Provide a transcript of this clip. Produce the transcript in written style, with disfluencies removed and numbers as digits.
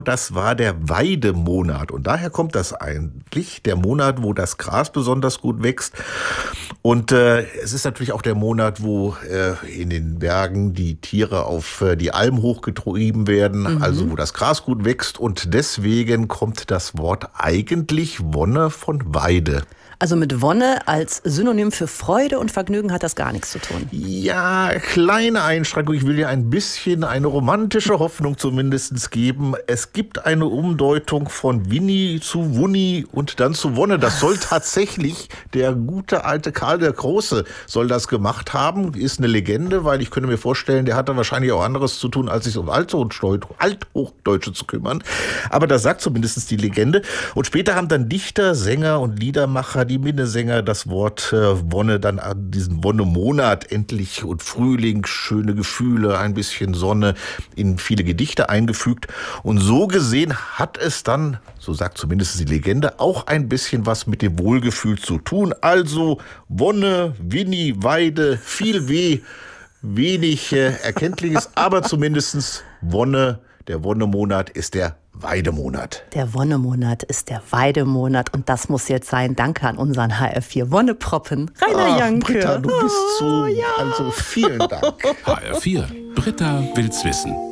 Das war der Weidemonat und daher kommt das eigentlich, der Monat, wo das Gras besonders gut wächst. Und es ist natürlich auch der Monat, wo in den Bergen die Tiere auf die Alm hochgetrieben werden, also wo das Gras gut wächst. Und deswegen kommt das Wort eigentlich Wonne von Weide. Also mit Wonne als Synonym für Freude und Vergnügen hat das gar nichts zu tun. Ja, kleine Einschränkung. Ich will dir ein bisschen eine romantische Hoffnung zumindest geben. Es gibt eine Umdeutung von Winnie zu Wunni und dann zu Wonne. Das soll tatsächlich der gute alte Karl der Große soll das gemacht haben. Ist eine Legende, weil ich könnte mir vorstellen, der hat dann wahrscheinlich auch anderes zu tun, als sich um Althochdeutsche zu kümmern. Aber das sagt zumindest die Legende. Und später haben dann Dichter, Sänger und Liedermacher, die Minnesänger, das Wort Wonne dann an diesen Wonnemonat endlich und Frühling, schöne Gefühle, ein bisschen Sonne in viele Gedichte eingefügt. Und so gesehen hat es dann, so sagt zumindest die Legende, auch ein bisschen was mit dem Wohlgefühl zu tun. Also Wonne, Winnie, Weide, viel weh, wenig Erkenntliches, aber zumindest Wonne, der Wonnemonat ist der Weidemonat. Der Wonnemonat ist der Weidemonat und das muss jetzt sein. Danke an unseren HR4 Wonneproppen, Rainer Janke. Britta, du bist so, also vielen Dank. HR4, Britta will's wissen.